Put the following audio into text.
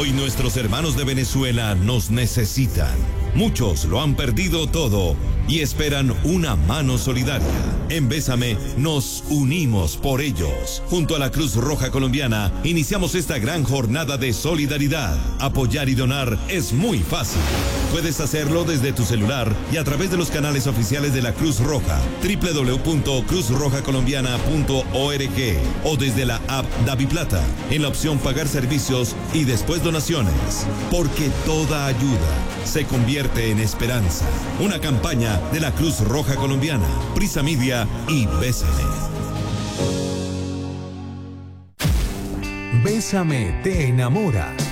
Hoy nuestros hermanos de Venezuela nos necesitan. Muchos lo han perdido todo y esperan una mano solidaria. En Bésame nos unimos por ellos. Junto a la Cruz Roja Colombiana iniciamos esta gran jornada de solidaridad. Apoyar y donar es muy fácil. Puedes hacerlo desde tu celular y a través de los canales oficiales de la Cruz Roja, www.cruzrojacolombiana.org o desde la app DaviPlata, en la opción Pagar servicios y después donaciones. Porque toda ayuda se convierte en esperanza. Una campaña de la Cruz Roja Colombiana, Prisa Media y Bésame. Bésame te enamora.